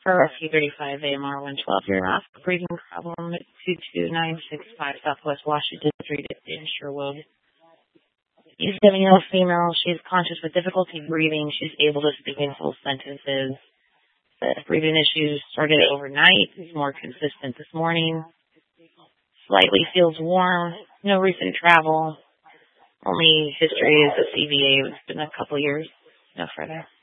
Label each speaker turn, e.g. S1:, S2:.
S1: For Rescue 35 AMR 112, your last breathing problem at 22965 Southwest Washington Street in Sherwood. She's a 7-year-old female. She's conscious with difficulty breathing. She's able to speak in full sentences. The breathing issues started overnight. It's more consistent this morning. Slightly feels warm. No recent travel. Only history is a CVA. It's been a couple years. No further.